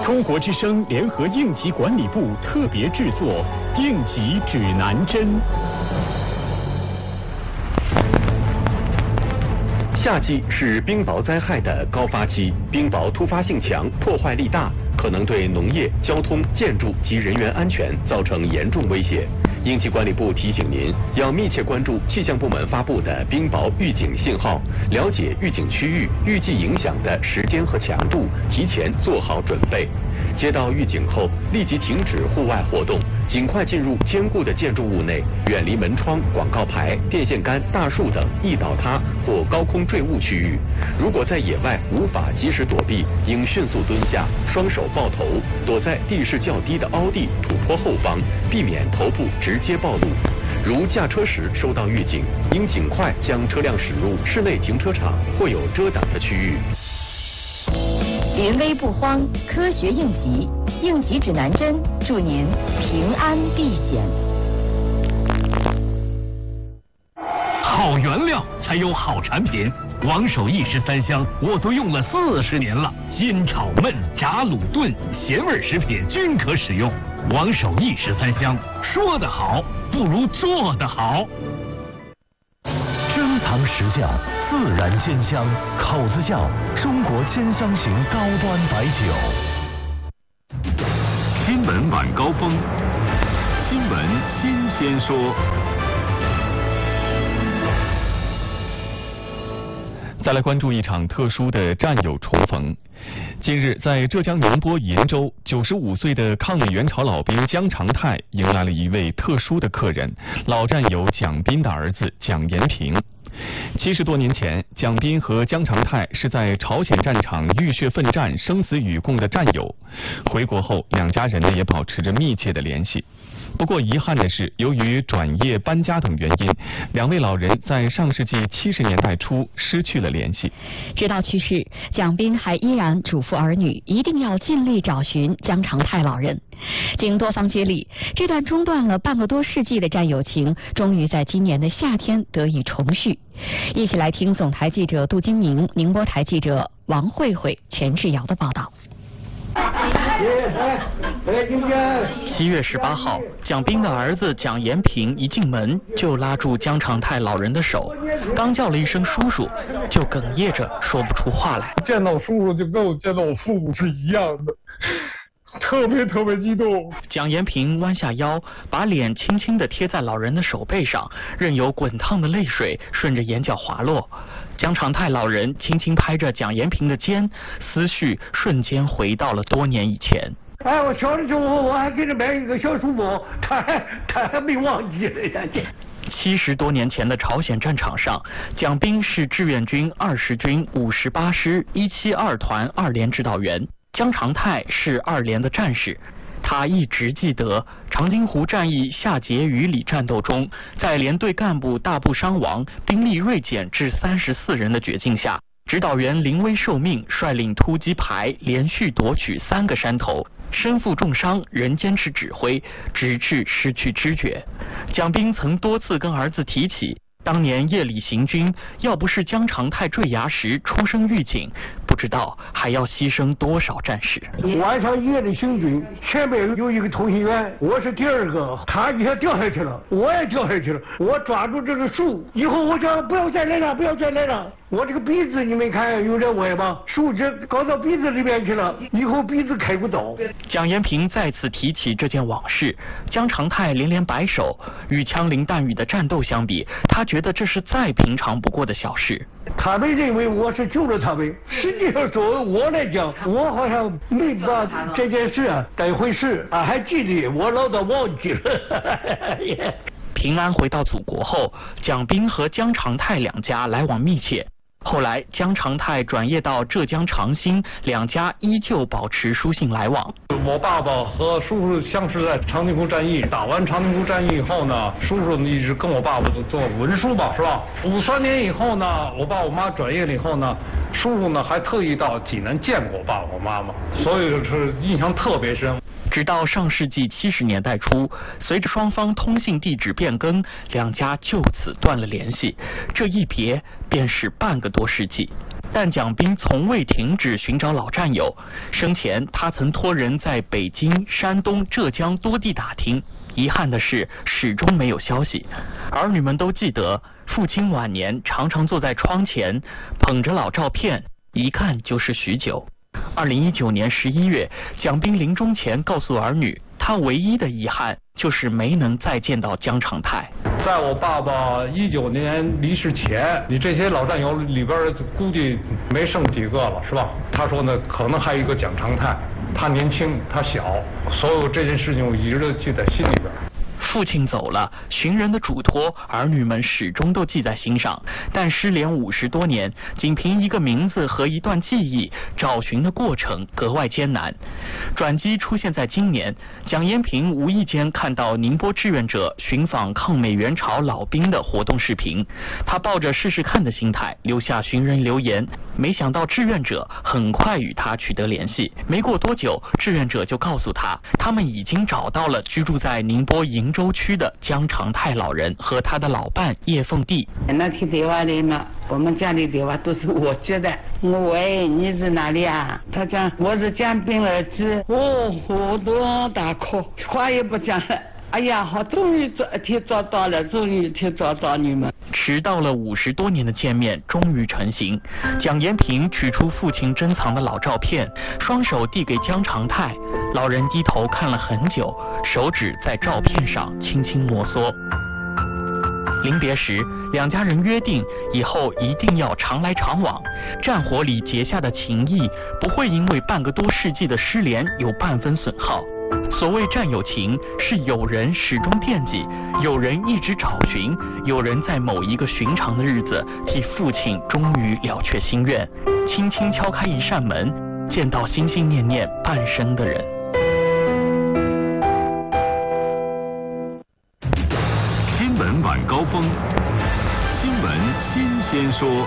中国之声联合应急管理部特别制作《应急指南针》。 夏季是冰雹灾害的高发期，冰雹突发性强，破坏力大，可能对农业、交通、建筑及人员安全造成严重威胁。应急管理部提醒您，要密切关注气象部门发布的冰雹预警信号，了解预警区域、预计影响的时间和强度，提前做好准备。接到预警后，立即停止户外活动，尽快进入坚固的建筑物内，远离门窗、广告牌、电线杆、大树等易倒塌或高空坠物区域。如果在野外无法及时躲避，应迅速蹲下，双手抱头，躲在地势较低的凹地、土坡后方，避免头部直接暴露。如驾车时收到预警，应尽快将车辆驶入室内停车场或有遮挡的区域。 临危不慌，科学应急，应急指南针，祝您平安避险。 好原料才有好产品，王守义13香我都用了40年了，煎炒焖炸卤炖咸味食品均可使用。王守义13香，说得好不如做得好。 珍藏实窖，自然鲜香，口子窖，中国鲜香型高端白酒。 新闻晚高峰，新闻新鲜说。 再来关注一场特殊的战友重逢。近日，在浙江宁波鄞州，95岁的抗美援朝老兵姜长泰迎来了一位特殊的客人，老战友蒋斌的儿子蒋延平。70多年前，蒋斌和姜长泰是在朝鲜战场浴血奋战、生死与共的战友。回国后，两家人呢也保持着密切的联系。不过遗憾的是，由于转业、搬家等原因，两位老人在上世纪70年代初失去了联系。 直到去世，蒋斌还依然嘱咐儿女一定要尽力找寻姜长泰老人。经多方接力，这段中断了半个多世纪的战友情，终于在今年的夏天得以重续。一起来听总台记者杜金明、宁波台记者王慧慧、全志尧的报道。 7月18号，蒋斌的儿子蒋延平一进门就拉住姜长泰老人的手，刚叫了一声叔叔，就哽咽着说不出话来。 见到叔叔就跟我见到我父母是一样的，特别激动。 蒋延平弯下腰，把脸轻轻地贴在老人的手背上，任由滚烫的泪水顺着眼角滑落。姜长泰老人轻轻拍着蒋延平的肩，思绪瞬间回到了多年以前。 哎，我小的时候我还给他买一个小书包，他还没忘记了呀。 70多年前的朝鲜战场上，蒋斌是志愿军20军58师172团2连指导员，姜长泰是2连的战士。他一直记得长津湖战役夏桀榆里战斗中，在连队干部大部伤亡、兵力锐减至34人的绝境下，指导员临危受命，率领突击排连续夺取3个山头，身负重伤仍坚持指挥，直至失去知觉。蒋斌曾多次跟儿子提起，当年夜里行军，要不是姜长泰坠崖时出声预警，不知道还要牺牲多少战士。 晚上夜里行军，前面有一个通信员，我是第2个，他一下掉下去了，我也掉下去了，我抓住这个树，以后我叫不要再来了，不要再来了。我这个鼻子你们看有点歪吧，树枝搞到鼻子里面去了，以后鼻子开不到。 蒋延平再次提起这件往事，姜长泰连连摆手，与枪林弹雨的战斗相比，他觉得这是再平常不过的小事。 他们认为我是救了他们，实际上作为我来讲，我好像没把这件事当回事，还记得，我老早忘记了。 平安回到祖国后，蒋斌和姜长泰两家来往密切。后来，姜长泰转业到浙江长兴，两家依旧保持书信来往。 我爸爸和叔叔相识在长津湖战役，打完长津湖战役以后呢，叔叔一直跟我爸爸做文书吧，是吧？53年以后呢，我爸我妈转业了以后呢，叔叔呢还特意到济南见过我爸我妈妈，所以是印象特别深。 直到上世纪70年代初，随着双方通信地址变更，两家就此断了联系。这一别便是半个多世纪。 但蒋斌从未停止寻找老战友。生前他曾托人在北京、山东、浙江多地打听，遗憾的是始终没有消息。儿女们都记得，父亲晚年常常坐在窗前，捧着老照片，一看就是许久。2019年11月，蒋斌临终前告诉儿女，他唯一的遗憾就是没能再见到江长泰。 在我爸爸19年离世前，你这些老战友里边估计没剩几个了，是吧？他说呢，可能还有一个蒋长泰，他年轻，他小，所有这件事情我一直都记在心里边。 父亲走了，寻人的嘱托，儿女们始终都记在心上。但失联50多年，仅凭一个名字和一段记忆，找寻的过程格外艰难。转机出现在今年，蒋延平无意间看到宁波志愿者寻访抗美援朝老兵的活动视频，他抱着试试看的心态留下寻人留言，没想到志愿者很快与他取得联系。没过多久，志愿者就告诉他，他们已经找到了居住在宁波鄞州区的江长泰老人和他的老伴叶凤娣。 那天电话里嘛，我们家里电话都是我接的。喂，你是哪里啊？他讲我是蒋斌儿子。我都大哭，话也不讲了。哎呀，好，终于找到了，终于找到你们。 迟到了50多年的见面终于成型。蒋延平取出父亲珍藏的老照片，双手递给江长泰。老人低头看了很久，手指在照片上轻轻摩挲。临别时，两家人约定以后一定要常来常往。战火里结下的情谊不会因为半个多世纪的失联有半分损耗。所谓战友情，是有人始终惦记，有人一直找寻，有人在某一个寻常的日子替父亲终于了却心愿，轻轻敲开一扇门，见到心心念念半生的人。 新闻晚高峰，新闻新鲜说。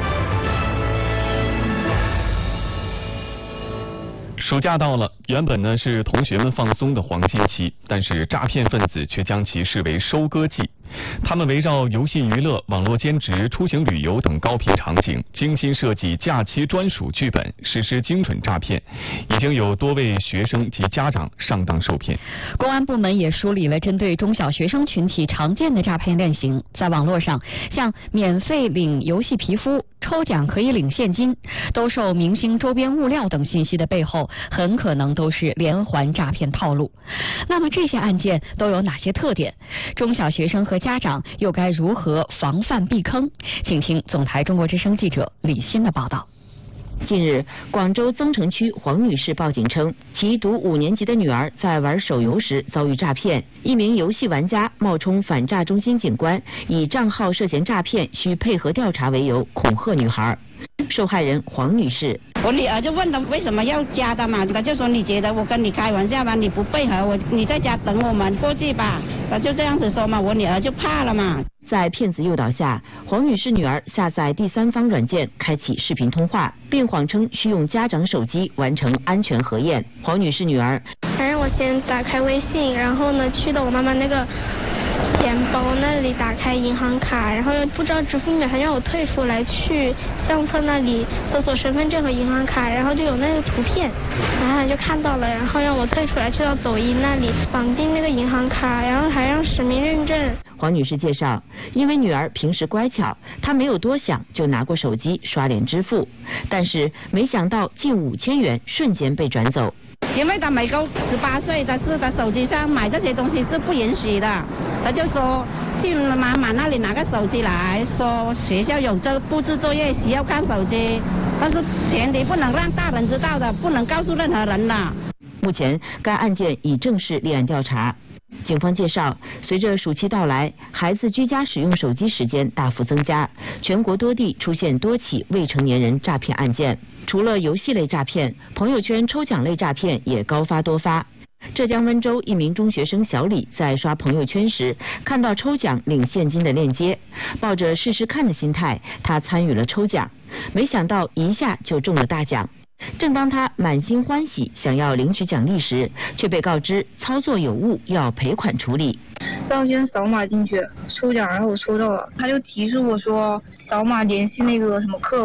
暑假到了，原本呢是同学们放松的黄金期，但是诈骗分子却将其视为收割季。他们围绕游戏娱乐、网络兼职、出行旅游等高频场景，精心设计假期专属剧本，实施精准诈骗。已经有多位学生及家长上当受骗。 公安部门也梳理了针对中小学生群体常见的诈骗类型，在网络上，像免费领游戏皮肤、抽奖可以领现金、兜售明星周边物料等信息的背后，很可能都是连环诈骗套路。那么这些案件都有哪些特点？中小学生和家长又该如何防范避坑？请听总台中国之声记者李欣的报道。 近日，广州增城区黄女士报警称，其读5年级的女儿在玩手游时遭遇诈骗，一名游戏玩家冒充反诈中心警官，以账号涉嫌诈骗需配合调查为由恐吓女孩。受害人黄女士， 我女儿就问他为什么要加的嘛，他就说你觉得我跟你开玩笑吧，你不配合我，你在家等我们过去吧，他就这样子说嘛，我女儿就怕了嘛。 在骗子诱导下，黄女士女儿下载第三方软件，开启视频通话，并谎称需用家长手机完成安全核验。黄女士女儿， 反正我先打开微信，然后呢去到我妈妈那个钱包那里打开银行卡，然后又不知道支付密码，还让我退出来去相册那里搜索身份证和银行卡，然后就有那个图片，然后就看到了，然后让我退出来去到抖音那里绑定那个银行卡，然后还让实名认证。 黄女士介绍，因为女儿平时乖巧，她没有多想就拿过手机刷脸支付，但是没想到近5000元瞬间被转走。 因为他没够18岁，他手机上买这些东西是不允许的，他就说去妈妈那里拿个手机来，说学校有这布置作业需要看手机，但是前提不能让大人知道的，不能告诉任何人的。 目前该案件已正式立案调查。警方介绍，随着暑期到来，孩子居家使用手机时间大幅增加，全国多地出现多起未成年人诈骗案件。除了游戏类诈骗，朋友圈抽奖类诈骗也高发多发。浙江温州一名中学生小李在刷朋友圈时，看到抽奖领现金的链接，抱着试试看的心态，他参与了抽奖，没想到一下就中了大奖。正当他满心欢喜想要领取奖励时，却被告知操作有误，要赔款处理。 我先扫码进去抽奖，然后我抽到了，他就提示我说扫码联系那个什么客服，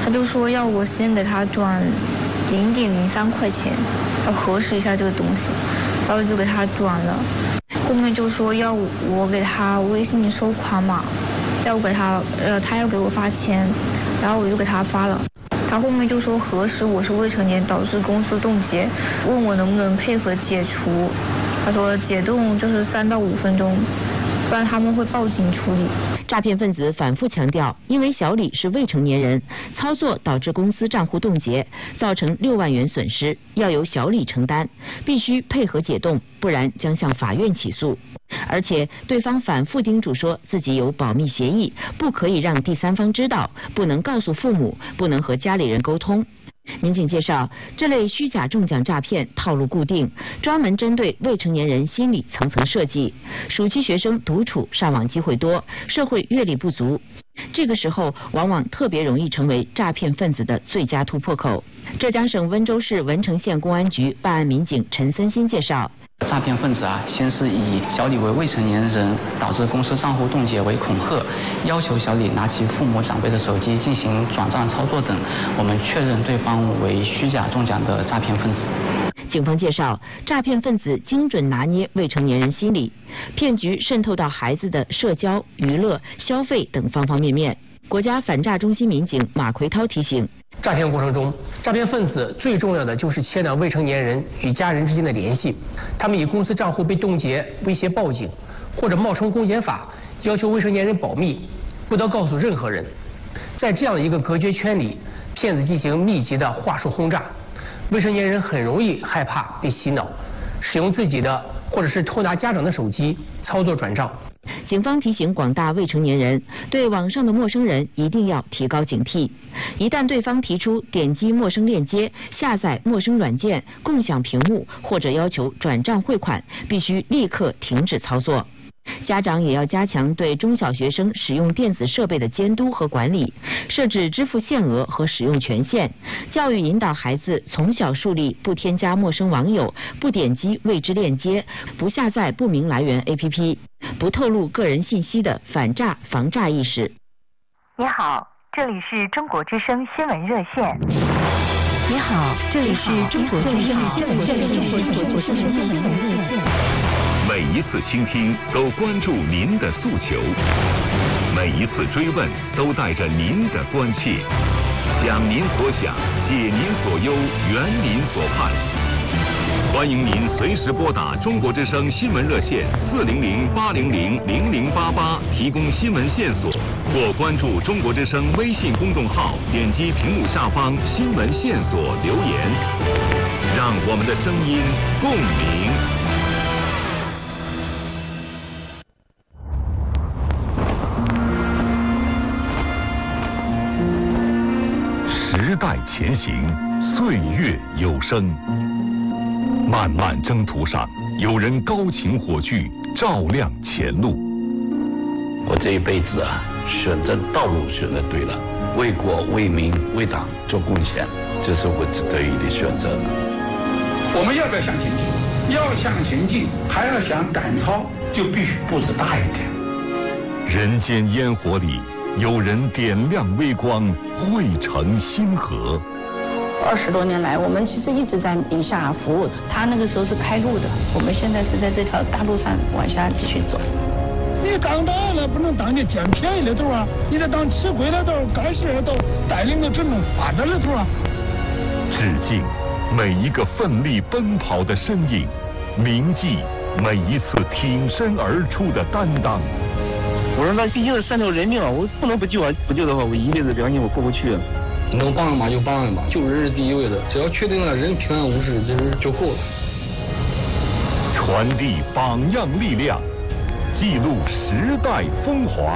他就说要我先给他转0.03块钱，要核实一下这个东西，然后就给他转了。后面就说要我给他微信收款码，要给他他要给我发钱，然后我就给他发了。他后面就说核实我是未成年导致公司冻结，问我能不能配合解除。他说解冻就是3到5分钟，不然他们会报警处理。 诈骗分子反复强调，因为小李是未成年人，操作导致公司账户冻结，造成6万元损失，要由小李承担，必须配合解冻，不然将向法院起诉。而且对方反复叮嘱说自己有保密协议，不可以让第三方知道，不能告诉父母，不能和家里人沟通。民警介绍，这类虚假中奖诈骗套路固定，专门针对未成年人心理层层设计。暑期学生独处上网机会多，社会阅历不足，这个时候往往特别容易成为诈骗分子的最佳突破口。浙江省温州市文成县公安局办案民警陈森新介绍， 诈骗分子先是以小李为未成年人导致公司账户冻结为恐吓，要求小李拿起父母长辈的手机进行转账操作等，我们确认对方为虚假中奖的诈骗分子。 警方介绍，诈骗分子精准拿捏未成年人心理，骗局渗透到孩子的社交、娱乐、消费等方方面面。国家反诈中心民警马奎涛提醒， 诈骗过程中，诈骗分子最重要的就是切断未成年人与家人之间的联系。他们以公司账户被冻结威胁报警，或者冒充公检法要求未成年人保密，不得告诉任何人。在这样一个隔绝圈里，骗子进行密集的话术轰炸，未成年人很容易害怕被洗脑，使用自己的或者是偷拿家长的手机操作转账。 警方提醒广大未成年人，对网上的陌生人一定要提高警惕。一旦对方提出点击陌生链接、下载陌生软件、共享屏幕或者要求转账汇款，必须立刻停止操作。家长也要加强对中小学生使用电子设备的监督和管理，设置支付限额和使用权限，教育引导孩子从小树立不添加陌生网友、不点击未知链接、不下载不明来源 APP、不透露个人信息的反诈防诈意识。 你好，这里是中国之声新闻热线。 你好，这里是中国之声新闻热线。 每一次倾听都关注您的诉求，每一次追问都带着您的关切，想您所想，解您所忧，圆您所盼。欢迎您随时拨打中国之声新闻热线400-800-0088提供新闻线索，或关注中国之声微信公众号，点击屏幕下方新闻线索留言，让我们的声音共鸣。时代前行，岁月有声。漫漫征途上，有人高擎火炬，照亮前路。 我这一辈子选择道路选择对了，为国为民为党做贡献，这是我得意的选择。 我们要不要向前进？要向前进，还要想赶超，就必须步子大一点。 人间烟火里，有人点亮微光，汇成星河。 20多年来，我们其实一直在宁夏服务。他那个时候是开路的，我们现在是在这条大路上往下继续走。 你当大了不能当你捡便宜的头啊，你得当吃亏的头、干事的头，带领着整种发展的头啊。 致敬每一个奋力奔跑的身影，铭记每一次挺身而出的担当。 我说那毕竟是3条人命啊，我不能不救啊！不救的话，我一辈子良心我过不去啊。 能帮人嘛就帮人吧，救人是第一位的，只要确定了人平安无事，这就够了。 传递榜样力量，记录时代风华。